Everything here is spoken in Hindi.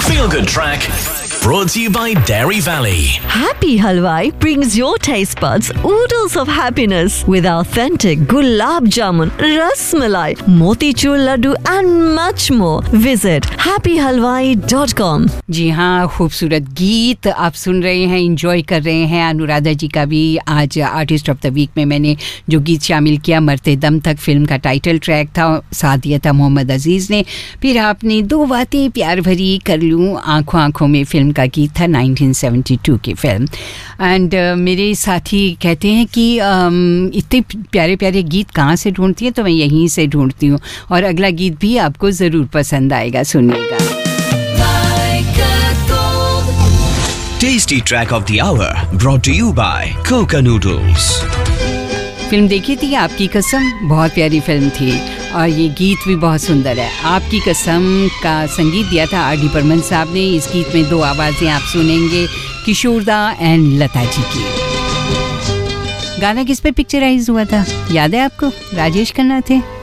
Feel Good Track brought to you by Dairy Valley. Happy Halwai brings your taste buds oodles of happiness with authentic gulab jamun, ras malai, motichur laddu and much more. Visit happyhalwai.com. जी हाँ, खूबसूरत गीत आप सुन रहे हैं, एंजॉय कर रहे हैं। अनुराधा जी का भी आज आर्टिस्ट ऑफ द वीक में मैंने जो गीत शामिल किया, मरते दम तक फिल्म का टाइटल ट्रैक था, साथ दिया था मोहम्मद अजीज़ ने। फिर आपने दो बातें प्यार भरी कर लूँ आंखों आंखों में फिल्म का गीत था, 1972 की फिल्म। एंड मेरे साथी कहते हैं कि इतने प्यारे प्यारे गीत कहाँ से ढूंढती है, तो मैं यहीं से ढूंढती हूँ और अगला गीत भी आपको ज़रूर पसंद आएगा, सुनिएगा। Tasty Track of the Hour brought to you by Coca Noodles. Film देखी थी आपकी कसम, बहुत प्यारी फिल्म थी और ये गीत भी बहुत सुंदर है। आपकी कसम का संगीत दिया था आर डी बर्मन साहब ने। इस गीत में दो आवाज़ें आप सुनेंगे, किशोरदा एंड लता जी की। गाना किस पे पिक्चराइज हुआ था, याद है आपको? राजेश खन्ना थे।